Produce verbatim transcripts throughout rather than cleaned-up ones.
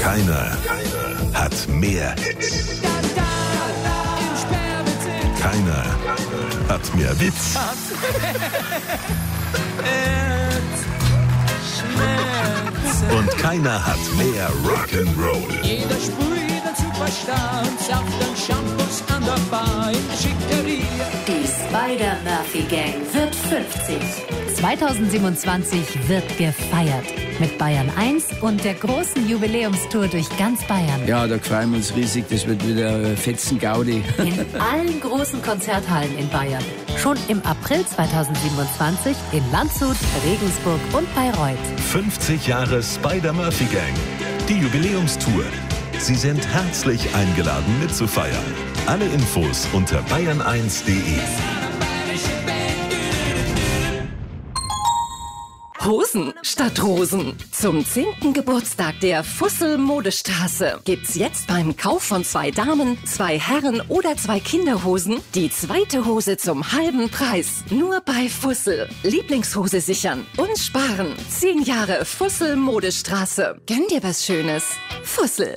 Keiner, keiner hat mehr Hits. Keiner hat mehr Witz. Und keiner hat mehr Rock'n'Roll. Jeder sprüht den Superstar und sauft den Shampoos an der Bar in Schickeria. Die Spider-Murphy-Gang wird fünfzig. zweitausendsiebenundzwanzig wird gefeiert. Mit Bayern eins und der großen Jubiläumstour durch ganz Bayern. Ja, da freuen wir uns riesig. Das wird wieder fetzen Gaudi. In allen großen Konzerthallen in Bayern. Schon im April zweitausendsiebenundzwanzig in Landshut, Regensburg und Bayreuth. fünfzig Jahre Spider-Murphy-Gang. Die Jubiläumstour. Sie sind herzlich eingeladen mitzufeiern. Alle Infos unter bayern eins punkt de. Hosen statt Rosen. Zum zehnten Geburtstag der Fussel Modestraße gibt's jetzt beim Kauf von zwei Damen, zwei Herren oder zwei Kinderhosen die zweite Hose zum halben Preis. Nur bei Fussel. Lieblingshose sichern und sparen. Zehn Jahre Fussel Modestraße. Gönn dir was Schönes. Fussel.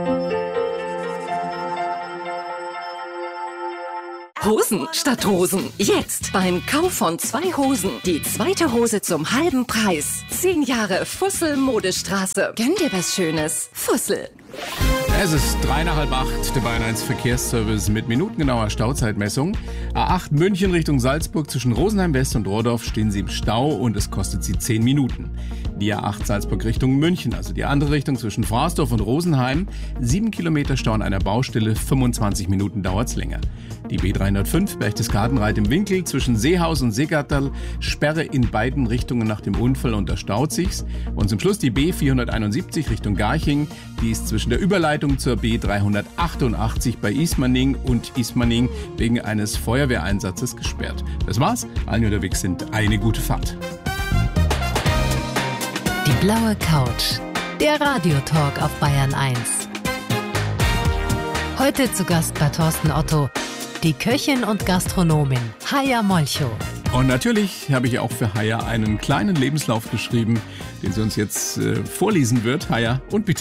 Hosen statt Rosen. Jetzt beim Kauf von zwei Hosen die zweite Hose zum halben Preis. Zehn Jahre Fussel Modestraße. Gönn dir was Schönes. Fussel. Es ist drei nach halb acht, der Bayern eins Verkehrsservice mit minutengenauer Stauzeitmessung. A acht München Richtung Salzburg zwischen Rosenheim West und Rohrdorf stehen Sie im Stau und es kostet Sie zehn Minuten. Die A acht Salzburg Richtung München, also die andere Richtung zwischen Fraßdorf und Rosenheim, sieben Kilometer Stau an einer Baustelle, fünfundzwanzig Minuten dauert's länger. Die B dreihundertfünf Berchtesgadenreit im Winkel zwischen Seehaus und Seegatterl, Sperre in beiden Richtungen nach dem Unfall und da staut sich's. Und zum Schluss die B vierhunderteinundsiebzig Richtung Garching, die ist zwischen der Überleitung zur B dreihundertachtundachtzig bei Ismaning und Ismaning wegen eines Feuerwehreinsatzes gesperrt. Das war's, allen die unterwegs sind, eine gute Fahrt. Die blaue Couch. Der Radiotalk auf Bayern eins. Heute zu Gast bei Thorsten Otto, die Köchin und Gastronomin Haya Molcho. Und natürlich habe ich auch für Haya einen kleinen Lebenslauf geschrieben, den sie uns jetzt äh, vorlesen wird. Haya, und bitte.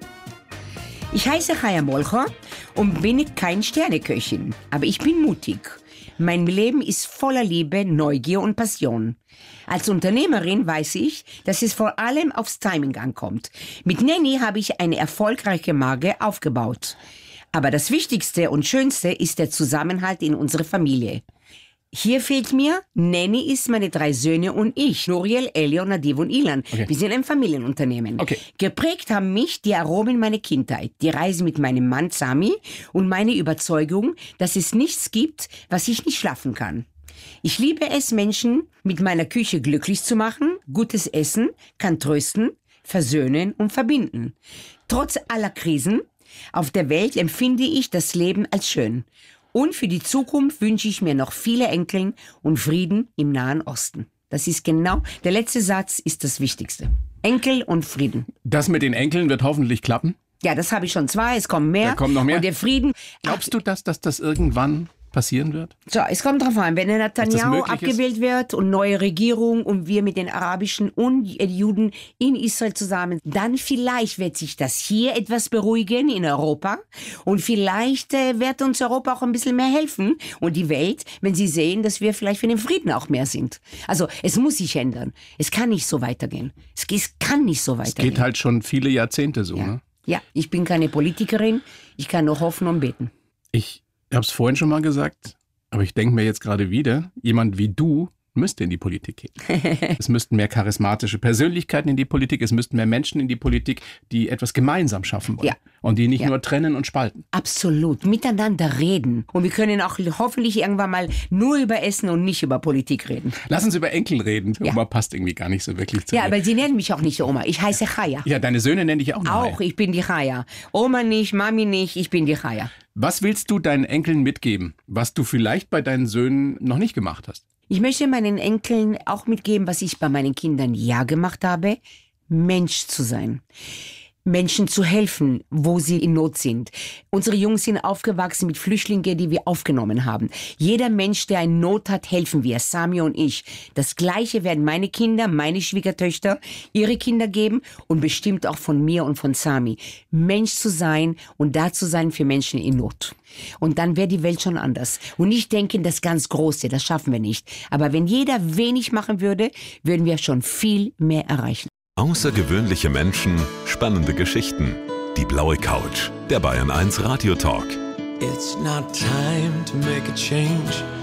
Ich heiße Haya Molcho und bin kein Sterneköchin, aber ich bin mutig. Mein Leben ist voller Liebe, Neugier und Passion. Als Unternehmerin weiß ich, dass es vor allem aufs Timing ankommt. Mit Nanny habe ich eine erfolgreiche Marke aufgebaut. Aber das Wichtigste und Schönste ist der Zusammenhalt in unserer Familie. Hier fehlt mir, Nanny ist meine drei Söhne und ich, Nuriel, Elio, Nadiv und Ilan. Okay. Wir sind ein Familienunternehmen. Okay. Geprägt haben mich die Aromen meiner Kindheit, die Reise mit meinem Mann Sami und meine Überzeugung, dass es nichts gibt, was ich nicht schaffen kann. Ich liebe es, Menschen mit meiner Küche glücklich zu machen. Gutes Essen kann trösten, versöhnen und verbinden. Trotz aller Krisen auf der Welt empfinde ich das Leben als schön. Und für die Zukunft wünsche ich mir noch viele Enkel und Frieden im Nahen Osten. Das ist genau, der letzte Satz ist das Wichtigste. Enkel und Frieden. Das mit den Enkeln wird hoffentlich klappen. Ja, das habe ich schon zwei, es kommen mehr. Da kommt noch mehr. Und der Frieden. Glaubst du, dass, dass das irgendwann passieren wird? So, es kommt drauf an, wenn der Netanyahu abgewählt wird und neue Regierung und wir mit den arabischen und Juden in Israel zusammen, dann vielleicht wird sich das hier etwas beruhigen in Europa und vielleicht äh, wird uns Europa auch ein bisschen mehr helfen und die Welt, wenn sie sehen, dass wir vielleicht für den Frieden auch mehr sind. Also es muss sich ändern. Es kann nicht so weitergehen. Es, es kann nicht so weitergehen. Es geht halt schon viele Jahrzehnte so, ja. ne? Ja, ich bin keine Politikerin, ich kann nur hoffen und beten. Ich Ich habe es vorhin schon mal gesagt, aber ich denke mir jetzt gerade wieder, jemand wie du müsste in die Politik gehen. Es müssten mehr charismatische Persönlichkeiten in die Politik, es müssten mehr Menschen in die Politik, die etwas gemeinsam schaffen wollen. Ja. Und die nicht ja. nur trennen und spalten. Absolut, miteinander reden. Und wir können auch hoffentlich irgendwann mal nur über Essen und nicht über Politik reden. Lass uns über Enkel reden. Ja. Oma passt irgendwie gar nicht so wirklich zu Ja, mir. aber sie nennen mich auch nicht Oma. Ich heiße Chaya. Ja, deine Söhne nenne ich auch noch Auch, Chaya. ich bin die Chaya. Oma nicht, Mami nicht, ich bin die Chaya. Was willst du deinen Enkeln mitgeben, was du vielleicht bei deinen Söhnen noch nicht gemacht hast? Ich möchte meinen Enkeln auch mitgeben, was ich bei meinen Kindern ja gemacht habe, Mensch zu sein. Menschen zu helfen, wo sie in Not sind. Unsere Jungs sind aufgewachsen mit Flüchtlingen, die wir aufgenommen haben. Jeder Mensch, der in Not hat, helfen wir, Sami und ich. Das Gleiche werden meine Kinder, meine Schwiegertöchter, ihre Kinder geben und bestimmt auch von mir und von Sami. Mensch zu sein und da zu sein für Menschen in Not. Und dann wäre die Welt schon anders. Und nicht denken, das ganz Große, das schaffen wir nicht. Aber wenn jeder wenig machen würde, würden wir schon viel mehr erreichen. Außergewöhnliche Menschen, spannende Geschichten. Die blaue Couch, der Bayern eins Radio Talk. It's not time to make a change.